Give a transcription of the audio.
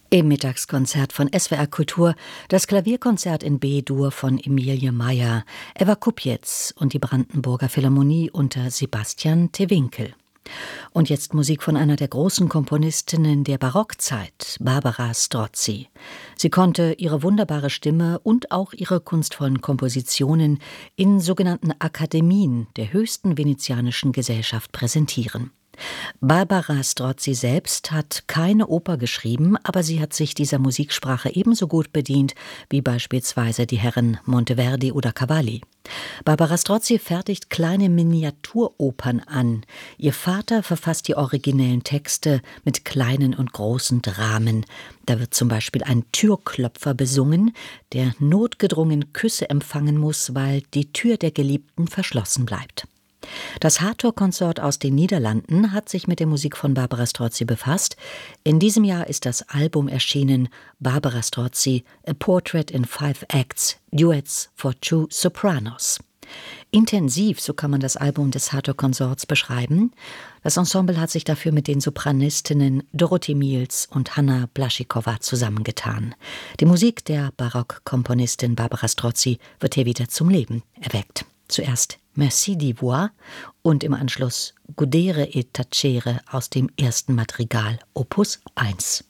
Im Mittagskonzert von SWR Kultur das Klavierkonzert in B-Dur von Emilie Meyer, Eva Kupjetz und die Brandenburger Philharmonie unter Sebastian Tewinkel. Und jetzt Musik von einer der großen Komponistinnen der Barockzeit, Barbara Strozzi. Sie konnte ihre wunderbare Stimme und auch ihre kunstvollen Kompositionen in sogenannten Akademien der höchsten venezianischen Gesellschaft präsentieren. Barbara Strozzi selbst hat keine Oper geschrieben, aber sie hat sich dieser Musiksprache ebenso gut bedient wie beispielsweise die Herren Monteverdi oder Cavalli. Barbara Strozzi fertigt kleine Miniaturopern an. Ihr Vater verfasst die originellen Texte mit kleinen und großen Dramen. Da wird zum Beispiel ein Türklopfer besungen, der notgedrungen Küsse empfangen muss, weil die Tür der Geliebten verschlossen bleibt. Das Hartog-Konsort aus den Niederlanden hat sich mit der Musik von Barbara Strozzi befasst. In diesem Jahr ist das Album erschienen, Barbara Strozzi, A Portrait in 5 Acts, Duets for Two Sopranos. Intensiv, so kann man das Album des Hartog-Konsorts beschreiben. Das Ensemble hat sich dafür mit den Sopranistinnen Dorothee Miels und Hanna Blaschikowa zusammengetan. Die Musik der Barockkomponistin Barbara Strozzi wird hier wieder zum Leben erweckt. Zuerst Merci d'Ivoire und im Anschluss Godere et Tacere aus dem ersten Madrigal, Opus 1.